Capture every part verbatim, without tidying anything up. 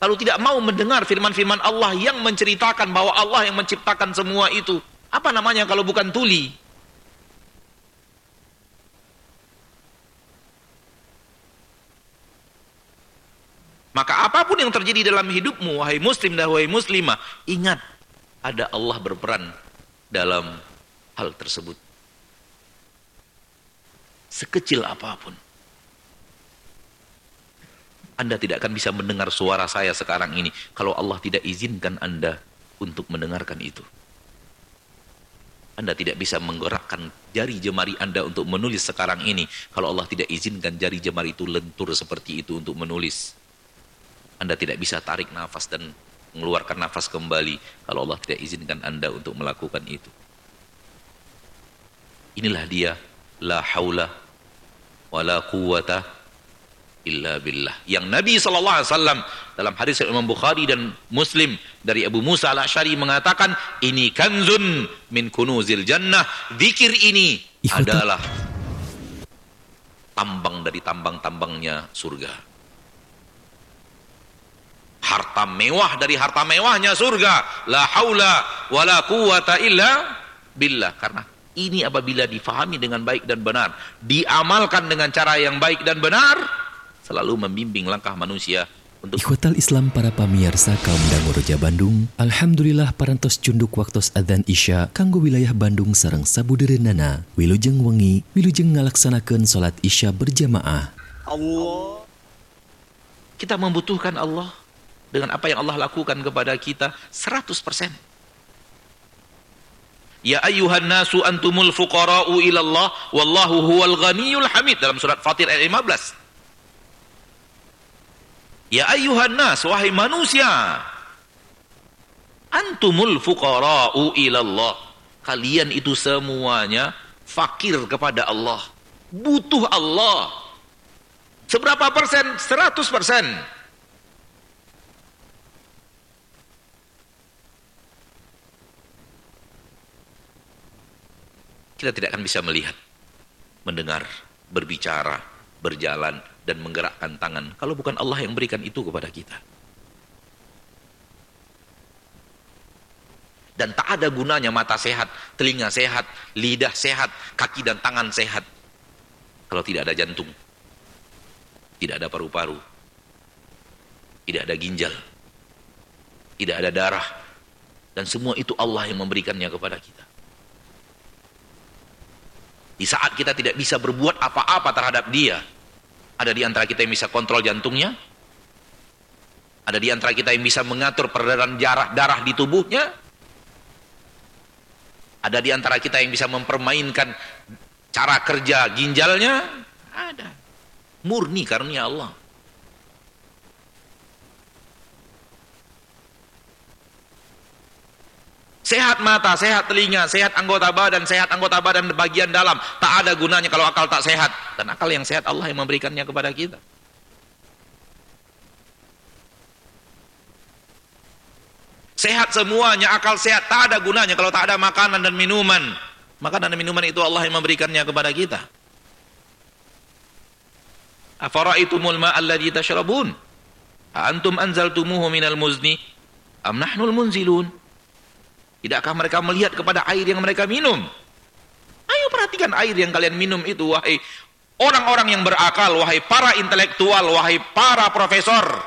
Kalau tidak mau mendengar firman-firman Allah yang menceritakan bahwa Allah yang menciptakan semua itu, apa namanya kalau bukan tuli? Maka apapun yang terjadi dalam hidupmu, wahai muslim dan wahai muslimah, ingat, ada Allah berperan dalam hal tersebut. Sekecil apapun. Anda tidak akan bisa mendengar suara saya sekarang ini kalau Allah tidak izinkan Anda untuk mendengarkan itu. Anda tidak bisa menggerakkan jari jemari Anda untuk menulis sekarang ini kalau Allah tidak izinkan jari jemari itu lentur seperti itu untuk menulis. Anda tidak bisa tarik nafas dan mengeluarkan nafas kembali kalau Allah tidak izinkan Anda untuk melakukan itu. Inilah dia, la haula wa la quwwata illa billah. Yang Nabi sallallahu alaihi wasallam dalam hadis Imam Bukhari dan Muslim dari Abu Musa Al-Asy'ari mengatakan, ini kanzun min kunuzil jannah. Zikir ini Ikhwata. adalah tambang dari tambang-tambangnya surga. Harta mewah dari harta mewahnya surga. La haula wa la quwwata illa billah. Karena ini apabila difahami dengan baik dan benar, diamalkan dengan cara yang baik dan benar, selalu membimbing langkah manusia untuk Ikhwatal Islam para pamirsa kaum dangu Reja Bandung. Alhamdulillah parantos cunduk waktos adzan Isya kanggo wilayah Bandung sareng sabudereunana. Wilujeng wengi, wilujeng ngalaksanakeun salat Isya berjamaah. Allah. Kita membutuhkan Allah dengan apa yang Allah lakukan kepada kita seratus persen. Ya ayyuhan nasu antumul fuqara'u ilallah wallahu huwal ghaniyul hamid dalam surat Fatir ayat lima belas. Ya ayyuhan nas, wahai manusia, antumul fuqara'u ilallah, kalian itu semuanya fakir kepada Allah, butuh Allah. Seberapa persen? seratus persen. Kita tidak akan bisa melihat, mendengar, berbicara, berjalan, dan menggerakkan tangan kalau bukan Allah yang berikan itu kepada kita. Dan tak ada gunanya mata sehat, telinga sehat, lidah sehat, kaki dan tangan sehat kalau tidak ada jantung, tidak ada paru-paru, tidak ada ginjal, tidak ada darah, dan semua itu Allah yang memberikannya kepada kita. Di saat kita tidak bisa berbuat apa-apa terhadap dia, ada di antara kita yang bisa kontrol jantungnya, ada di antara kita yang bisa mengatur peredaran darah di tubuhnya, ada di antara kita yang bisa mempermainkan cara kerja ginjalnya, ada. Murni karunia Allah. Sehat mata, sehat telinga, sehat anggota badan, sehat anggota badan bagian dalam. Tak ada gunanya kalau akal tak sehat. Dan akal yang sehat Allah yang memberikannya kepada kita. Sehat semuanya, akal sehat. Tak ada gunanya kalau tak ada makanan dan minuman. Makanan dan minuman itu Allah yang memberikannya kepada kita. Afara'aitumul ma'alladzi tashrabun? Antum anzaltumuhu minal muzni? Am nahnul munzilun? Tidakkah mereka melihat kepada air yang mereka minum? Ayo perhatikan air yang kalian minum itu, wahai orang-orang yang berakal, wahai para intelektual, wahai para profesor.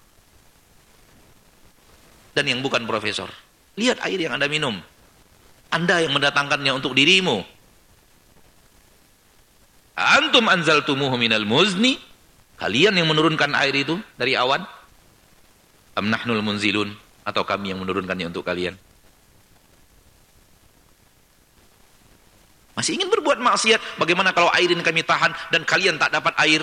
Dan yang bukan profesor. Lihat air yang Anda minum. Anda yang mendatangkannya untuk dirimu. Antum anzaltumuhu minal muzni? Kalian yang menurunkan air itu dari awan? Am nahnul munzilun? Atau kami yang menurunkannya untuk kalian? Masih ingin berbuat maksiat? Bagaimana kalau air ini kami tahan dan kalian tak dapat air?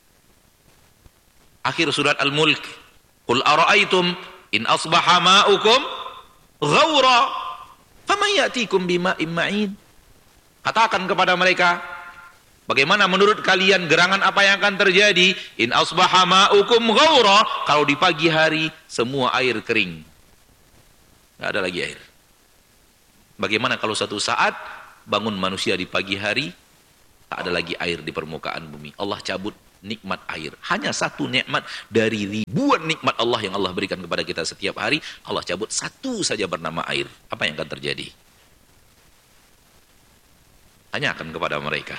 Akhir surat Al-Mulk. Qul ara'aytum in asbaha ma'ukum ghawra faman ya'tikum bima'in ma'in. Katakan kepada mereka, bagaimana menurut kalian gerangan apa yang akan terjadi? In asbaha ma'ukum ghawra, kalau di pagi hari semua air kering. Tidak ada lagi air. Bagaimana kalau satu saat bangun manusia di pagi hari, tak ada lagi air di permukaan bumi. Allah cabut nikmat air. Hanya satu nikmat dari ribuan nikmat Allah yang Allah berikan kepada kita setiap hari. Allah cabut satu saja bernama air. Apa yang akan terjadi? Tanyakan kepada mereka.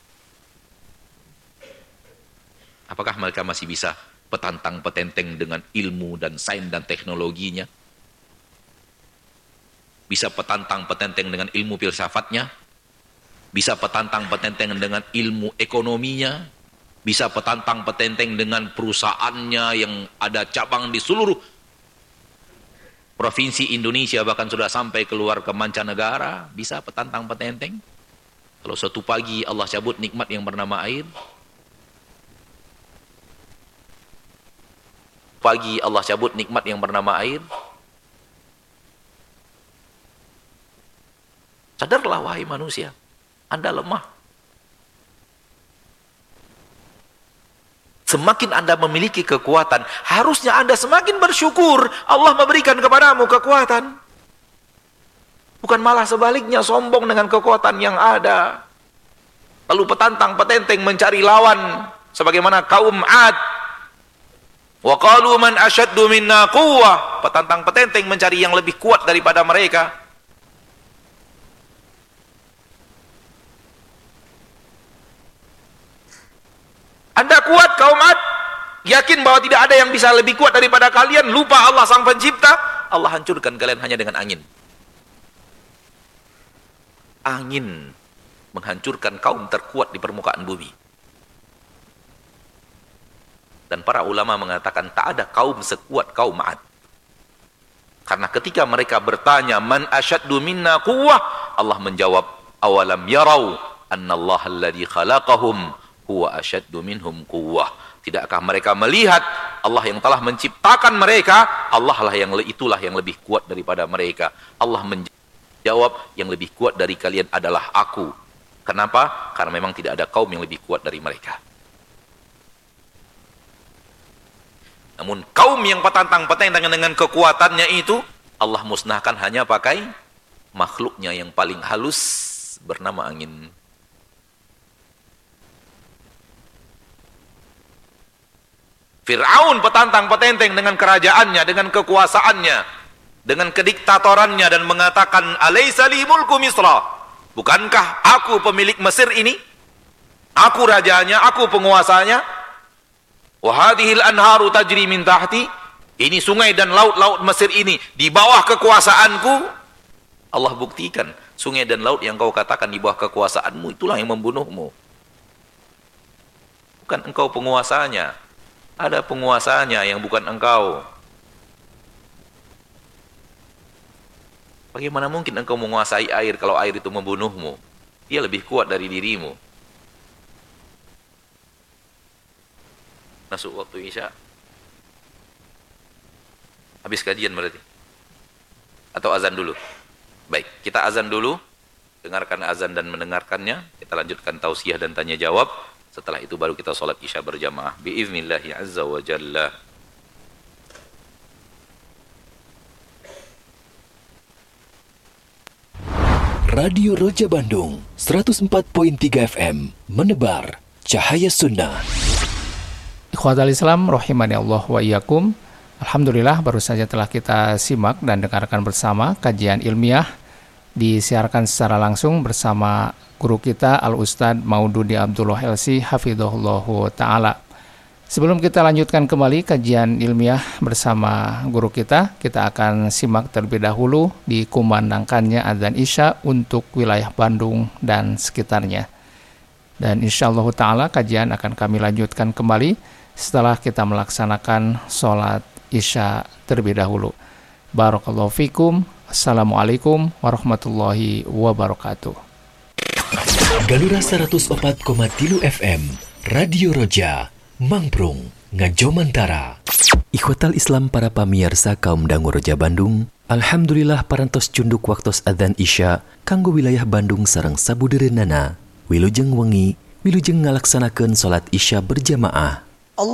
Apakah mereka masih bisa petantang petenteng dengan ilmu dan sains dan teknologinya? Bisa petantang petenteng dengan ilmu filsafatnya? Bisa petantang petenteng dengan ilmu ekonominya? Bisa petantang petenteng dengan perusahaannya yang ada cabang di seluruh provinsi Indonesia, bahkan sudah sampai keluar ke mancanegara? Bisa petantang petenteng? Kalau suatu pagi Allah cabut nikmat yang bernama air, pagi Allah cabut nikmat yang bernama air, sadarlah wahai manusia, Anda lemah. Semakin Anda memiliki kekuatan, harusnya Anda semakin bersyukur Allah memberikan kepadamu kekuatan. Bukan malah sebaliknya, sombong dengan kekuatan yang ada. Lalu petantang petenteng mencari lawan, sebagaimana kaum Ad. Wa qalu man asyaddu minna quwwah. Petantang petenteng mencari yang lebih kuat daripada mereka. Anda kuat kaum Ad, yakin bahwa tidak ada yang bisa lebih kuat daripada kalian, lupa Allah sang pencipta, Allah hancurkan kalian hanya dengan angin. Angin menghancurkan kaum terkuat di permukaan bumi. Dan para ulama mengatakan tak ada kaum sekuat kaum Ad. Karena ketika mereka bertanya, man asyaddu minna quwwah, Allah menjawab, awalam yarau annallaha alladhi khalaqahum huwa asyaddu minhum quwwah. Tidakkah mereka melihat Allah yang telah menciptakan mereka, Allah lah yang itulah yang lebih kuat daripada mereka. Allah menjawab, yang lebih kuat dari kalian adalah aku. Kenapa? Karena memang tidak ada kaum yang lebih kuat dari mereka. Namun kaum yang petantang petentang dengan kekuatannya itu, Allah musnahkan hanya pakai makhluknya yang paling halus bernama angin. Fir'aun petantang petenteng dengan kerajaannya, dengan kekuasaannya, dengan kediktatorannya, dan mengatakan, alaysa li mulku Misra, bukankah aku pemilik Mesir ini? Aku rajanya, aku penguasanya. Wa hadhil anharu tajri min tahti, ini sungai dan laut-laut Mesir ini di bawah kekuasaanku. Allah buktikan, sungai dan laut yang kau katakan di bawah kekuasaanmu, itulah yang membunuhmu. Bukan engkau penguasanya. Ada penguasanya yang bukan engkau. Bagaimana mungkin engkau menguasai air kalau air itu membunuhmu? Dia lebih kuat dari dirimu. Masuk waktu Isya. Habis kajian berarti? Atau azan dulu? Baik, kita azan dulu. Dengarkan azan dan mendengarkannya. Kita lanjutkan tausiah dan tanya jawab. Setelah itu baru kita sholat Isya berjamaah. Biiznillahi azza wa jalla. Radio Roja Bandung seratus empat koma tiga F M menebar cahaya sunnah. Ikhwatal Islam rahimani Allah wa iyyakum. Alhamdulillah, baru saja telah kita simak dan dengarkan bersama kajian ilmiah disiarkan secara langsung bersama guru kita Al-Ustadz Maududi Abdullah L C hafidhahullahu ta'ala. Sebelum kita lanjutkan kembali kajian ilmiah bersama guru kita, kita akan simak terlebih dahulu dikumandangkannya azan Isya untuk wilayah Bandung dan sekitarnya. Dan insyaallah ta'ala kajian akan kami lanjutkan kembali setelah kita melaksanakan sholat Isya terlebih dahulu. Barakallahu fikum. Assalamualaikum warahmatullahi wabarakatuh. Galura seratus empat koma tiga F M Radio Roja Mangprung Ngajomantara. Ikhwatal Islam para pamirsa kaum dangu Roja Bandung, alhamdulillah parantos cunduk waktos adzan Isya kanggo wilayah Bandung sareng sabudereunana. Wilujeng wengi, wilujeng ngalaksanakeun salat Isya berjamaah.